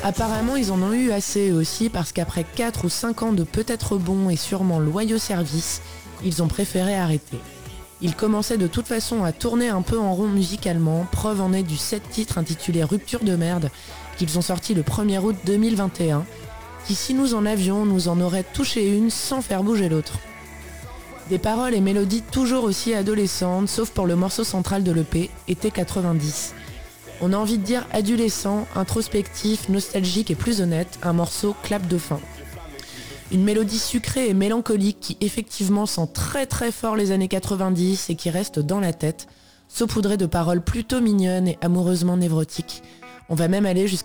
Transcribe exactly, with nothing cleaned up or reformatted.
Apparemment, ils en ont eu assez aussi parce qu'après quatre ou cinq ans de peut-être bons et sûrement loyaux services, ils ont préféré arrêter. Ils commençaient de toute façon à tourner un peu en rond musicalement, preuve en est du sept titres intitulé Rupture de merde qu'ils ont sorti le premier août deux mille vingt et un, qui si nous en avions, nous en aurait touché une sans faire bouger l'autre. Des paroles et mélodies toujours aussi adolescentes, sauf pour le morceau central de l'E P, Été quatre-vingt-dix. On a envie de dire adolescent, introspectif, nostalgique et plus honnête, un morceau clap de fin. Une mélodie sucrée et mélancolique qui effectivement sent très très fort les années quatre-vingt-dix et qui reste dans la tête, saupoudrée de paroles plutôt mignonnes et amoureusement névrotiques. On va même aller jusqu'à